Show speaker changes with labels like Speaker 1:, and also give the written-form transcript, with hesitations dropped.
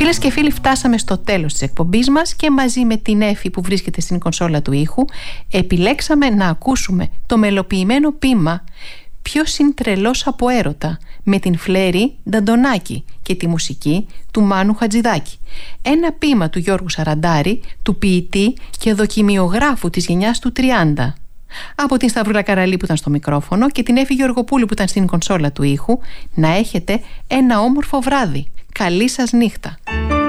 Speaker 1: Φίλες και φίλοι, φτάσαμε στο τέλος της εκπομπής μας και μαζί με την Έφη που βρίσκεται στην κονσόλα του ήχου επιλέξαμε να ακούσουμε το μελοποιημένο ποίημα «Ποιος είναι τρελός από έρωτα» με την Φλέρη Νταντονάκη και τη μουσική του Μάνου Χατζηδάκη. Ένα ποίημα του Γιώργου Σαραντάρη, του ποιητή και δοκιμιογράφου της γενιάς του 30. Από την Σταυρούλα Καραλή που ήταν στο μικρόφωνο και την Έφη Γεωργοπούλου που ήταν στην κονσόλα του ήχου, να έχετε ένα όμορφο βράδυ. Καλή σας νύχτα.